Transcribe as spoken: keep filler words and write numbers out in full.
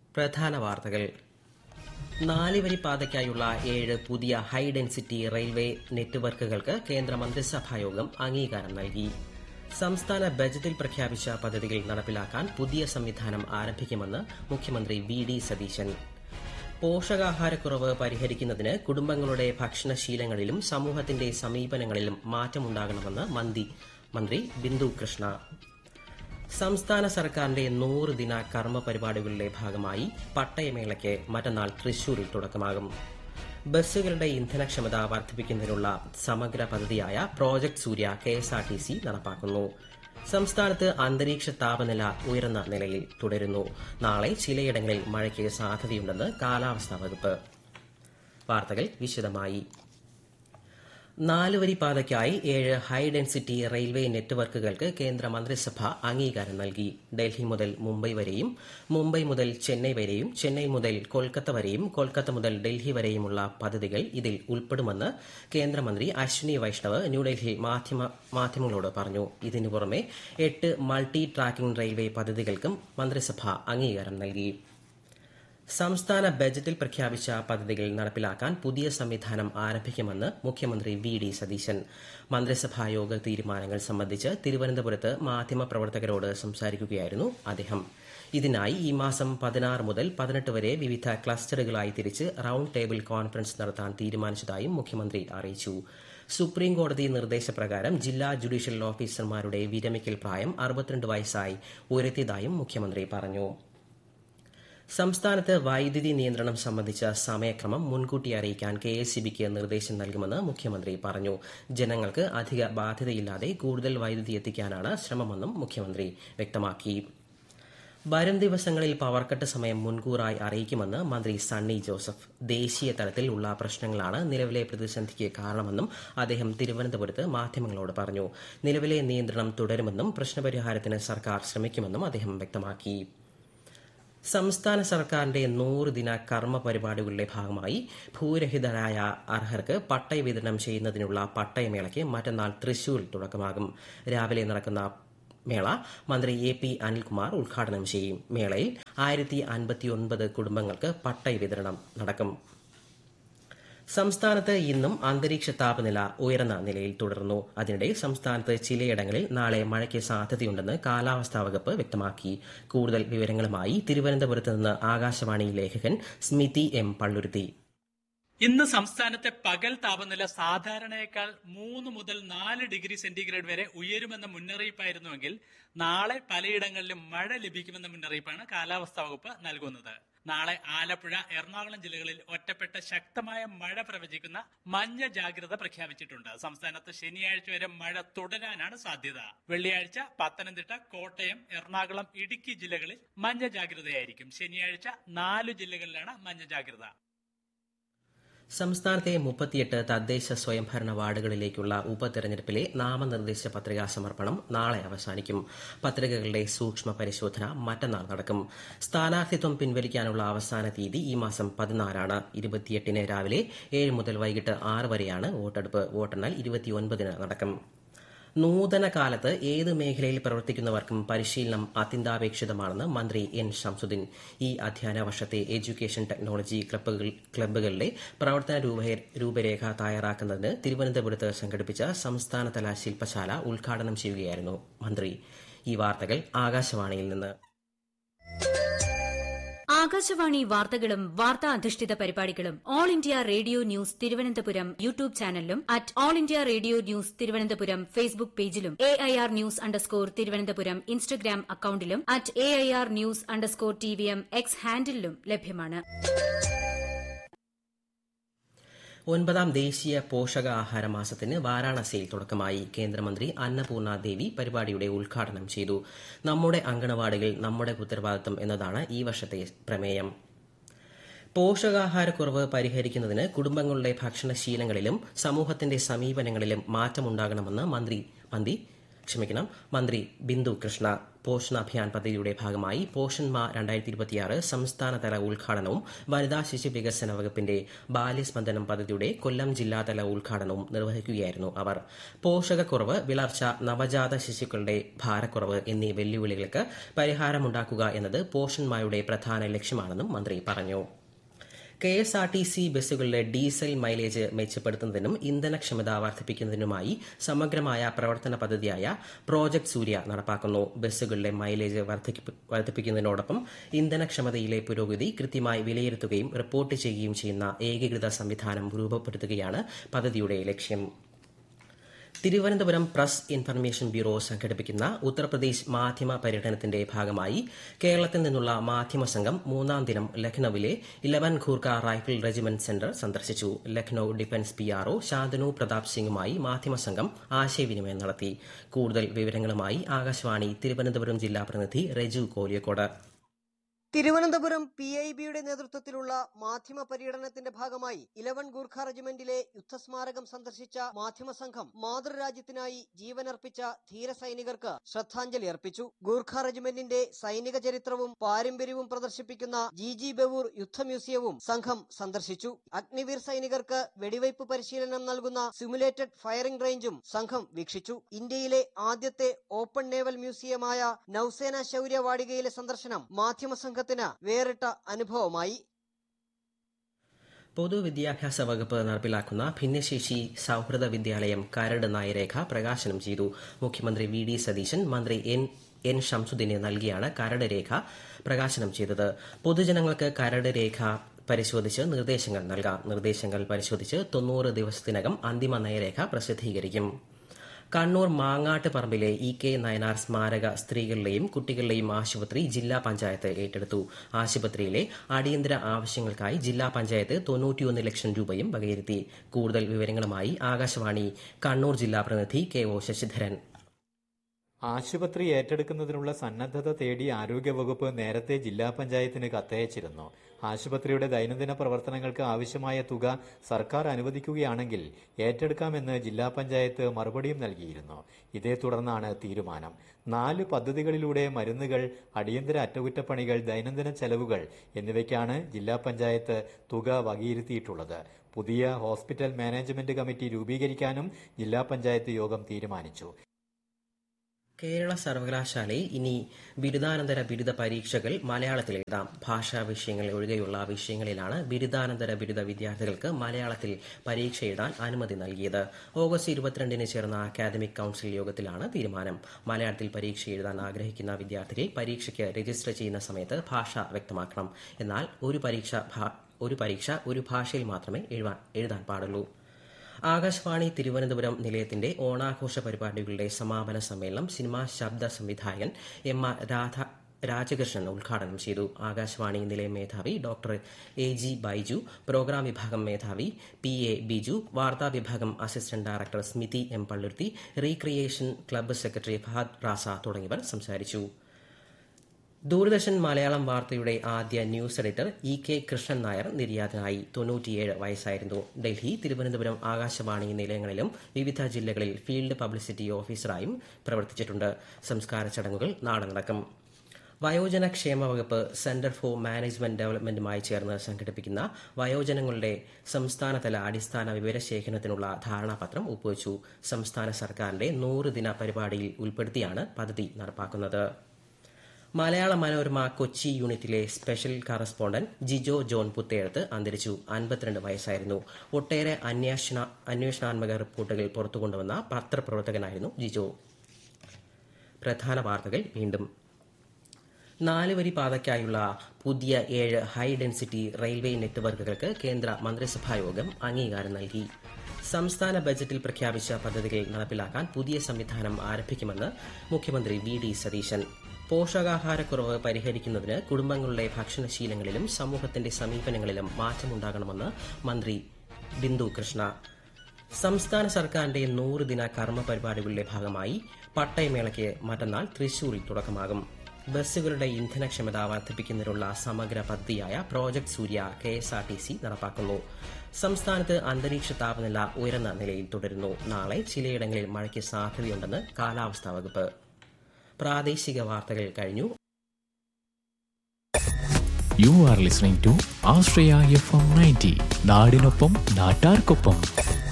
പ്രധാന വാർത്തകൾ. നാലുവരി പാതയ്ക്കായുള്ള ഏഴ് പുതിയ ഹൈ ഡെൻസിറ്റി റെയിൽവേ നെറ്റ്വർക്കുകൾക്ക് കേന്ദ്ര മന്ത്രിസഭായോഗം അംഗീകാരം നൽകി. സംസ്ഥാന ബജറ്റിൽ പ്രഖ്യാപിച്ച പദ്ധതികൾ നടപ്പിലാക്കാൻ പുതിയ സംവിധാനം ആരംഭിക്കുമെന്ന് മുഖ്യമന്ത്രി വി ഡി സതീശൻ. പോഷകാഹാരക്കുറവ് പരിഹരിക്കുന്നതിന് കുടുംബങ്ങളുടെ ഭക്ഷണശീലങ്ങളിലും സമൂഹത്തിന്റെ സമീപനങ്ങളിലും മാറ്റമുണ്ടാകണമെന്ന് മന്ത്രി ബിന്ദു കൃഷ്ണ. സംസ്ഥാന സർക്കാരിന്റെ നൂറ് ദിന കർമ്മ പരിപാടികളുടെ ഭാഗമായി പട്ടയമേളയ്ക്ക് മറ്റന്നാൾ തൃശൂരിൽ തുടക്കമാകും. ബസ്സുകളുടെ ഇന്ധനക്ഷമത വർദ്ധിപ്പിക്കുന്നതിനുള്ള സമഗ്ര പദ്ധതിയായ പ്രോജക്ട് സൂര്യ കെഎസ്ആർടിസി നടപ്പാക്കുന്നു. സംസ്ഥാനത്ത് അന്തരീക്ഷ താപനില ഉയർന്ന നിലയിൽ തുടരുന്നു. നാളെ ചിലയിടങ്ങളിൽ മഴയ്ക്ക് സാധ്യതയുണ്ടെന്ന് കാലാവസ്ഥാ വകുപ്പ്. വാർത്തകൾ വിശദമായി. നാലുവരി പാതയ്ക്കായി ഏഴ് ഹൈ ഡെൻസിറ്റി റെയിൽവേ നെറ്റ്വർക്കുകൾക്ക് കേന്ദ്ര മന്ത്രിസഭ അംഗീകാരം നൽകി. ഡൽഹി മുതൽ മുംബൈ വരെയും മുംബൈ മുതൽ ചെന്നൈ വരെയും ചെന്നൈ മുതൽ കൊൽക്കത്ത വരെയും കൊൽക്കത്ത മുതൽ ഡൽഹി വരെയുമുള്ള പദ്ധതികൾ ഇതിൽ ഉൾപ്പെടുമെന്ന് കേന്ദ്രമന്ത്രി അശ്വിനി വൈഷ്ണവ് ന്യൂഡൽഹിയിൽ മാധ്യമങ്ങളോട് പറഞ്ഞു. ഇതിനു പുറമെ എട്ട് മൾട്ടി ട്രാക്കിംഗ് റെയിൽവേ പദ്ധതികൾക്കും മന്ത്രിസഭ അംഗീകാരം നൽകി. സംസ്ഥാന ബജറ്റിൽ പ്രഖ്യാപിച്ച പദ്ധതികൾ നടപ്പിലാക്കാൻ പുതിയ സംവിധാനം ആരംഭിക്കുമെന്ന് മുഖ്യമന്ത്രി വി ഡി സതീശൻ. മന്ത്രിസഭായോഗ തീരുമാനങ്ങൾ സംബന്ധിച്ച് തിരുവനന്തപുരത്ത് മാധ്യമപ്രവർത്തകരോട് സംസാരിക്കുകയായിരുന്നു അദ്ദേഹം. ഇതിനായി ഈ മാസം പതിനാറ് മുതൽ പതിനെട്ട് വരെ വിവിധ ക്ലസ്റ്ററുകളായി തിരിച്ച് റൌണ്ട് ടേബിൾ കോൺഫറൻസ് നടത്താൻ തീരുമാനിച്ചതായും മുഖ്യമന്ത്രി അറിയിച്ചു. സുപ്രീംകോടതി നിർദ്ദേശപ്രകാരം ജില്ലാ ജുഡീഷ്യൽ ഓഫീസർമാരുടെ വിരമിക്കൽ പ്രായം അറുപത്തിരണ്ട് വയസ്സായി ഉയർത്തിയതായും മുഖ്യമന്ത്രി പറഞ്ഞു. സംസ്ഥാനത്ത് വൈദ്യുതി നിയന്ത്രണം സംബന്ധിച്ച സമയക്രമം മുൻകൂട്ടി അറിയിക്കാൻ കെ എസ് ഇ ബിക്ക് നിർദ്ദേശം നൽകുമെന്ന് മുഖ്യമന്ത്രി പറഞ്ഞു. ജനങ്ങൾക്ക് അധിക ബാധ്യതയില്ലാതെ കൂടുതൽ വൈദ്യുതി എത്തിക്കാനാണ് ശ്രമമെന്നും മുഖ്യമന്ത്രി വ്യക്തമാക്കി. വരും ദിവസങ്ങളിൽ പവർക്കട്ട് സമയം മുൻകൂറായി അറിയിക്കുമെന്ന് മന്ത്രി സണ്ണി ജോസഫ്. ദേശീയ തലത്തിൽ ഉള്ള പ്രശ്നങ്ങളാണ് നിലവിലെ പ്രതിസന്ധിക്ക് കാരണമെന്നും അദ്ദേഹം തിരുവനന്തപുരത്ത് മാധ്യമങ്ങളോട് പറഞ്ഞു. നിലവിലെ നിയന്ത്രണം തുടരുമെന്നും പ്രശ്നപരിഹാരത്തിന് സർക്കാർ ശ്രമിക്കുമെന്നും അദ്ദേഹം വ്യക്തമാക്കി. സംസ്ഥാന സർക്കാരിന്റെ നൂറ് ദിന കർമ്മ പരിപാടികളുടെ ഭാഗമായി ഭൂരഹിതരായ അർഹർക്ക് പട്ടയ വിതരണം ചെയ്യുന്നതിനുള്ള പട്ടയമേളയ്ക്ക് മറ്റന്നാൾ തൃശൂരിൽ തുടക്കമാകും. രാവിലെ നടക്കുന്ന മേള മന്ത്രി എ പി അനിൽകുമാർ ഉദ്ഘാടനം ചെയ്യും. മേളയിൽ ആയിരത്തി അൻപത്തിയൊൻപത് കുടുംബങ്ങൾക്ക് പട്ടയ വിതരണം നടക്കും. സംസ്ഥാനത്ത് ഇന്നും അന്തരീക്ഷ താപനില ഉയർന്ന നിലയിൽ തുടർന്നു. അതിനിടെ സംസ്ഥാനത്ത് ചിലയിടങ്ങളിൽ നാളെ മഴയ്ക്ക് സാധ്യതയുണ്ടെന്ന് കാലാവസ്ഥാ വകുപ്പ് വ്യക്തമാക്കി. കൂടുതൽ വിവരങ്ങളുമായി തിരുവനന്തപുരത്ത് നിന്ന് ആകാശവാണി ലേഖകൻ സ്മിതി എം പള്ളുരുത്തി. ഇന്ന് സംസ്ഥാനത്തെ പകൽ താപനില സാധാരണയേക്കാൾ മൂന്ന് മുതൽ നാല് ഡിഗ്രി സെന്റിഗ്രേഡ് വരെ ഉയരുമെന്ന മുന്നറിയിപ്പായിരുന്നുവെങ്കിൽ നാളെ പലയിടങ്ങളിലും മഴ ലഭിക്കുമെന്ന മുന്നറിയിപ്പാണ് കാലാവസ്ഥാ വകുപ്പ് നൽകുന്നത്. നാളെ ആലപ്പുഴ, എറണാകുളം ജില്ലകളിൽ ഒറ്റപ്പെട്ട ശക്തമായ മഴ പ്രവചിക്കുന്ന മഞ്ഞ ജാഗ്രത പ്രഖ്യാപിച്ചിട്ടുണ്ട്. സംസ്ഥാനത്ത് ശനിയാഴ്ച വരെ മഴ തുടരാനാണ് സാധ്യത. വെള്ളിയാഴ്ച പത്തനംതിട്ട, കോട്ടയം, എറണാകുളം, ഇടുക്കി ജില്ലകളിൽ മഞ്ഞ ജാഗ്രതയായിരിക്കും. ശനിയാഴ്ച നാലു ജില്ലകളിലാണ് മഞ്ഞ ജാഗ്രത. സംസ്ഥാനത്തെ മുപ്പത്തിയെട്ട് തദ്ദേശ സ്വയംഭരണ വാർഡുകളിലേക്കുള്ള ഉപതെരഞ്ഞെടുപ്പിലെ നാമനിർദ്ദേശ പത്രികാ സമർപ്പണം നാളെ അവസാനിക്കും. പത്രികകളുടെ സൂക്ഷ്മ പരിശോധന മറ്റന്നാൾ നടക്കും. സ്ഥാനാർത്ഥിത്വം പിൻവലിക്കാനുള്ള അവസാന തീയതി ഈ മാസം പതിനാലാണ്. ഇരുപത്തിയെട്ടിന് രാവിലെ ഏഴ് മുതൽ വൈകിട്ട് ആറ് വരെയാണ് വോട്ടെടുപ്പ്. വോട്ടെണ്ണൽ ഇരുപത്തിയൊൻപതിന് നടക്കും. നൂതന കാലത്ത് ഏത് മേഖലയിൽ പ്രവർത്തിക്കുന്നവർക്കും പരിശീലനം അത്യന്താപേക്ഷിതമാണെന്ന് മന്ത്രി എൻ ശംസുദ്ദീൻ. ഈ അധ്യയന വർഷത്തെ എഡ്യൂക്കേഷൻ ടെക്നോളജി ക്ലബ്ബുകളുടെ പ്രവർത്തന രൂപരേഖ തയ്യാറാക്കുന്നതിന് തിരുവനന്തപുരത്ത് സംഘടിപ്പിച്ച സംസ്ഥാനതല ശില്പശാല ഉദ്ഘാടനം ചെയ്യുകയായിരുന്നു മന്ത്രി. ഈ വാർത്തകൾ ആകാശവാണിയിൽ നിന്ന്. ആകാശവാണി വാർത്തകളും വാർത്താ അധിഷ്ഠിത പരിപാടികളും all India radio news Thiruvananthapuram YouTube ചാനലിലും at all India radio news Thiruvananthapuram Facebook പേജിലും A I R news underscore Thiruvananthapuram Instagram അക്കൌണ്ടിലും at A I R news underscore T V M X ഹാൻഡിലും ലഭ്യമാണ്. ഒൻപതാം ദേശീയ പോഷകാഹാര മാസത്തിന് വാരാണസിയിൽ തുടക്കമായി. കേന്ദ്രമന്ത്രി അന്നപൂർണ ദേവി പരിപാടിയുടെ ഉദ്ഘാടനം ചെയ്തു. നമ്മുടെ അങ്കണവാടികൾ നമ്മുടെ ഉത്തരവാദിത്തം എന്നതാണ് ഈ വർഷത്തെ പ്രമേയം. പോഷകാഹാരക്കുറവ് പരിഹരിക്കുന്നതിന് കുടുംബങ്ങളുടെ ഭക്ഷണശീലങ്ങളിലും സമൂഹത്തിന്റെ സമീപനങ്ങളിലും മാറ്റമുണ്ടാകണമെന്ന് മന്ത്രി ക്ഷമിക്കണം മന്ത്രി ബിന്ദു കൃഷ്ണ. പോഷൺ അഭിയാൻ പദ്ധതിയുടെ ഭാഗമായി പോഷൺ മാ രണ്ടായിരത്തി ഇരുപത്തിയാറ് സംസ്ഥാനതല ഉദ്ഘാടനവും വനിതാ ശിശു വികസന വകുപ്പിന്റെ ബാല്യസ്പന്ദനം പദ്ധതിയുടെ കൊല്ലം ജില്ലാതല ഉദ്ഘാടനവും നിർവഹിക്കുകയായിരുന്നു അവർ. പോഷകക്കുറവ്, വിളർച്ച, നവജാത ശിശുക്കളുടെ ഭാരക്കുറവ് എന്നീ വെല്ലുവിളികൾക്ക് പരിഹാരമുണ്ടാക്കുക എന്നത് പോഷൺ മായുടെ പ്രധാന ലക്ഷ്യമാണെന്നും മന്ത്രി പറഞ്ഞു. K S R T C ബസ്സുകളിലെ diesel mileage മെച്ചപ്പെടുത്തുന്നതിനും ഇന്ധനക്ഷമത വർദ്ധിപ്പിക്കുന്നതിനുമായി സമഗ്രമായ പ്രവർത്തന പദ്ധതിയായ പ്രോജക്ട് സൂര്യ നടപ്പാക്കുന്നു. ബസ്സുകളിലെ മൈലേജ് വർദ്ധിപ്പിക്കുന്നതിനോടൊപ്പം ഇന്ധനക്ഷമതയിലെ പുരോഗതി കൃത്യമായി വിലയിരുത്തുകയും റിപ്പോർട്ട് ചെയ്യുകയും ചെയ്യുന്ന ഏകീകൃത സംവിധാനം രൂപപ്പെടുത്തുകയാണ് പദ്ധതിയുടെ ലക്ഷ്യം. തിരുവനന്തപുരം പ്രസ് ഇൻഫർമേഷൻ ബ്യൂറോ സംഘടിപ്പിക്കുന്ന ഉത്തർപ്രദേശ് മാധ്യമ പര്യടനത്തിന്റെ ഭാഗമായി കേരളത്തിൽ നിന്നുള്ള മാധ്യമ സംഘം മൂന്നാം ദിനം ലഖ്നൌവിലെ Eleven Gorkha rifle regiment centre സന്ദർശിച്ചു. Lucknow defence P RO Shantanu Pratap സിംഗുമായി മാധ്യമ സംഘം ആശയവിനിമയം നടത്തി. കൂടുതൽ വിവരങ്ങളുമായി ആകാശവാണി തിരുവനന്തപുരം ജില്ലാ പ്രതിനിധി രജു കോലിയക്കോട്. തിരുവനന്തപുരം പി ഐ ബിയുടെ നേതൃത്വത്തിലുള്ള മാധ്യമ പര്യടനത്തിന്റെ ഭാഗമായി ഇലവൻ ഗൂർഖ റെജിമെന്റിലെ യുദ്ധസ്മാരകം സന്ദർശിച്ച മാധ്യമ സംഘം മാതൃരാജ്യത്തിനായി ജീവനർപ്പിച്ച ധീര സൈനികർക്ക് ശ്രദ്ധാഞ്ജലി അർപ്പിച്ചു. ഗൂർഖ റെജിമെന്റിന്റെ സൈനിക ചരിത്രവും പാരമ്പര്യവും പ്രദർശിപ്പിക്കുന്ന ജി ജി ബവൂർ യുദ്ധ മ്യൂസിയവും സംഘം സന്ദർശിച്ചു. അഗ്നിവീർ സൈനികർക്ക് വെടിവയ്പ് പരിശീലനം നൽകുന്ന സിമുലേറ്റഡ് ഫയറിംഗ് റേഞ്ചും സംഘം വീക്ഷിച്ചു. ഇന്ത്യയിലെ ആദ്യത്തെ ഓപ്പൺ നേവൽ മ്യൂസിയമായ നൌസേന ശൌര്യ വാടികയിലെ സന്ദർശനം മാധ്യമ സംഘം വേറിട്ട അനുഭവമായി. പൊതുവിദ്യാഭ്യാസ വകുപ്പ് നടപ്പിലാക്കുന്ന ഭിന്നശേഷി സൌഹൃദ വിദ്യാലയം കരട് നയരേഖ പ്രകാശനം ചെയ്തു. മുഖ്യമന്ത്രി വി ഡി സതീശൻ മന്ത്രി എൻ എൻ ഷംസുദ്ദീന് നൽകിയാണ് കരട് രേഖ പ്രകാശനം ചെയ്തത്. പൊതുജനങ്ങൾക്ക് കരട് രേഖ പരിശോധിച്ച് നിർദ്ദേശങ്ങൾ നൽകാം. നിർദ്ദേശങ്ങൾ പരിശോധിച്ച് തൊണ്ണൂറ് ദിവസത്തിനകം അന്തിമ നയരേഖ പ്രസിദ്ധീകരിക്കും. കണ്ണൂർ മാങ്ങാട്ട് പറമ്പിലെ ഇ കെ നയനാർ സ്മാരക സ്ത്രീകളുടെയും കുട്ടികളുടെയും ആശുപത്രി ജില്ലാ പഞ്ചായത്ത് ഏറ്റെടുത്തു. ആശുപത്രിയിലെ അടിയന്തര ആവശ്യങ്ങൾക്കായി ജില്ലാ പഞ്ചായത്ത് തൊണ്ണൂറ്റിയൊന്ന് ലക്ഷം രൂപയും വകയിരുത്തി. കൂടുതൽ വിവരങ്ങളുമായി ആകാശവാണി കണ്ണൂർ ജില്ലാ പ്രതിനിധി കെ ഒ ശശിധരൻ. ആശുപത്രി ഏറ്റെടുക്കുന്നതിനുള്ള സന്നദ്ധത തേടി ആരോഗ്യവകുപ്പ് നേരത്തെ ജില്ലാ പഞ്ചായത്തിന് കത്തയച്ചിരുന്നു. ആശുപത്രിയുടെ ദൈനംദിന പ്രവർത്തനങ്ങൾക്ക് ആവശ്യമായ തുക സർക്കാർ അനുവദിക്കുകയാണെങ്കിൽ ഏറ്റെടുക്കാമെന്ന് ജില്ലാ പഞ്ചായത്ത് മറുപടിയും നൽകിയിരുന്നു. ഇതേ തുടർന്നാണ് തീരുമാനം. നാല് പദ്ധതികളിലൂടെ മരുന്നുകൾ, അടിയന്തര അറ്റകുറ്റപ്പണികൾ, ദൈനംദിന ചെലവുകൾ എന്നിവയ്ക്കാണ് ജില്ലാ പഞ്ചായത്ത് തുക വകയിരുത്തിയിട്ടുള്ളത്. പുതിയ ഹോസ്പിറ്റൽ മാനേജ്മെന്റ് കമ്മിറ്റി രൂപീകരിക്കാനും ജില്ലാ പഞ്ചായത്ത് യോഗം തീരുമാനിച്ചു. കേരള സർവകലാശാലയിൽ ഇനി ബിരുദാനന്തര ബിരുദ പരീക്ഷകൾ മലയാളത്തിൽ എഴുതാം. ഭാഷാ വിഷയങ്ങൾ ഒഴികെയുള്ള വിഷയങ്ങളിലാണ് ബിരുദാനന്തര ബിരുദ വിദ്യാർത്ഥികൾക്ക് മലയാളത്തിൽ പരീക്ഷ എഴുതാൻ അനുമതി നൽകിയത്. ഓഗസ്റ്റ് ഇരുപത്തിരണ്ടിന് ചേർന്ന അക്കാദമിക് കൌൺസിൽ യോഗത്തിലാണ് തീരുമാനം. മലയാളത്തിൽ പരീക്ഷ എഴുതാൻ ആഗ്രഹിക്കുന്ന വിദ്യാർത്ഥികൾ പരീക്ഷയ്ക്ക് രജിസ്റ്റർ ചെയ്യുന്ന സമയത്ത് ഭാഷ വ്യക്തമാക്കണം. എന്നാൽ ഒരു പരീക്ഷ ഒരു പരീക്ഷ ഒരു ഭാഷയിൽ മാത്രമേ എഴുതാൻ പാടുള്ളൂ. ആകാശവാണി തിരുവനന്തപുരം നിലയത്തിന്റെ ഓണാഘോഷ പരിപാടികളുടെ സമാപന സമ്മേളനം സിനിമാ ശബ്ദ സംവിധായകൻ എം ആർ രാധ രാജകൃഷ്ണൻ ഉദ്ഘാടനം ചെയ്തു. ആകാശവാണി നിലയം മേധാവി doctor A G Baiju, programme വിഭാഗം മേധാവി പി എ ബിജു, വാർത്താ വിഭാഗം അസിസ്റ്റന്റ് ഡയറക്ടർ സ്മിതി M Palluruthy, recreation club secretary Fahad Raza തുടങ്ങിയവർ സംസാരിച്ചു. ദൂരദർശൻ മലയാളം വാർത്തയുടെ ആദ്യ news editor E K Krishnan Nair നിര്യാതനായി. തൊണ്ണൂറ്റിയേഴ് വയസ്സായിരുന്നു. ഡൽഹി, തിരുവനന്തപുരം ആകാശവാണി നിലയങ്ങളിലും വിവിധ ജില്ലകളിൽ ഫീൽഡ് പബ്ലിസിറ്റി ഓഫീസറായും പ്രവർത്തിച്ചിട്ടുണ്ട്. സംസ്കാര ചടങ്ങുകൾ നാളെ നടക്കും. വയോജന ക്ഷേമ വകുപ്പ് സെന്റർ ഫോർ മാനേജ്മെന്റ് ഡെവലപ്മെന്റുമായി ചേർന്ന് സംഘടിപ്പിക്കുന്ന വയോജനങ്ങളുടെ സംസ്ഥാനതല അടിസ്ഥാന വിവരശേഖരണത്തിനുള്ള ധാരണാപത്രം ഒപ്പുവച്ചു. സംസ്ഥാന സർക്കാരിന്റെ നൂറ് ദിന പരിപാടിയിൽ ഉൾപ്പെടുത്തിയാണ് പദ്ധതി നടപ്പാക്കുന്നത്. മലയാള മനോരമ കൊച്ചി യൂണിറ്റിലെ special correspondent Jijo John Puthezhath അന്തരിച്ചു. അൻപത്തിരണ്ട് വയസ്സായിരുന്നു. ഒട്ടേറെ അന്വേഷണ അന്വേഷണാത്മക റിപ്പോർട്ടുകൾ പുറത്തുകൊണ്ടുവന്ന പത്രപ്രവർത്തകനായിരുന്നു ജിജോ. പ്രധാന വാർത്തകൾ വീണ്ടും. നാലുവരി പാതയ്ക്കായുള്ള പുതിയ ഏഴ് ഹൈ ഡെൻസിറ്റി റെയിൽവേ നെറ്റ്വർക്കുകൾക്ക് കേന്ദ്ര മന്ത്രിസഭായോഗം അംഗീകാരം നൽകി. സംസ്ഥാന ബജറ്റിൽ പ്രഖ്യാപിച്ച പദ്ധതികൾ നടപ്പിലാക്കാൻ പുതിയ സംവിധാനം ആരംഭിക്കുമെന്ന് മുഖ്യമന്ത്രി വി ഡി സതീശൻ. പോഷകാഹാരക്കുറവ് പരിഹരിക്കുന്നതിന് കുടുംബങ്ങളുടെ ഭക്ഷണശീലങ്ങളിലും സമൂഹത്തിന്റെ സമീപനങ്ങളിലും മാറ്റമുണ്ടാകണമെന്ന് മന്ത്രി ബിന്ദു കൃഷ്ണ. സംസ്ഥാന സർക്കാരിന്റെ നൂറ് ദിന കർമ്മ പരിപാടികളുടെ ഭാഗമായി പട്ടയമേളയ്ക്ക് മറ്റന്നാൾ തൃശൂരിൽ തുടക്കമാകും. ബസ്സുകളുടെ ഇന്ധനക്ഷമത വർദ്ധിപ്പിക്കുന്നതിനുള്ള സമഗ്ര പദ്ധതിയായ പ്രോജക്ട് സൂര്യ K S R T C നടപ്പാക്കുന്നു. സംസ്ഥാനത്ത് അന്തരീക്ഷ താപനില ഉയർന്ന നിലയിൽ തുടരുന്നു. നാളെ ചിലയിടങ്ങളിൽ മഴയ്ക്ക് സാധ്യതയുണ്ടെന്ന് കാലാവസ്ഥാ വകുപ്പ്. പ്രാദേശിക വാർത്തകൾ കഴിഞ്ഞു. You are listening to Ashraya F M ninety. നാടിനൊപ്പം നാട്ടാർക്കൊപ്പം.